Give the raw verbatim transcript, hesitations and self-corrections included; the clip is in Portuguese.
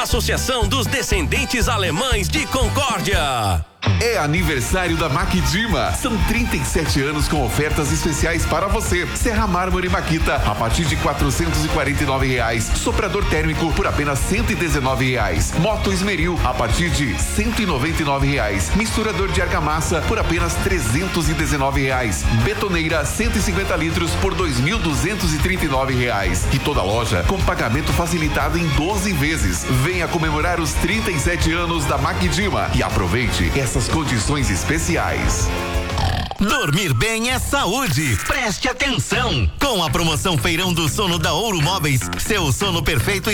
Associação dos Descendentes Alemães de Concórdia. É aniversário da Maquidima. São trinta e sete anos com ofertas especiais para você. Serra Mármore Maquita a partir de quatrocentos e quarenta e nove reais. Soprador térmico por apenas cento e dezenove reais. Moto Esmeril a partir de cento e noventa e nove reais. Misturador de argamassa por apenas trezentos e dezenove reais. Betoneira cento e cinquenta litros por dois mil duzentos e trinta e nove reais. E toda loja com pagamento facilitado em doze vezes. Venha comemorar os trinta e sete anos da Maquidima e aproveite essas condições especiais. Dormir bem é saúde. Preste atenção. Com a promoção Feirão do Sono da Ouro Móveis, seu sono perfeito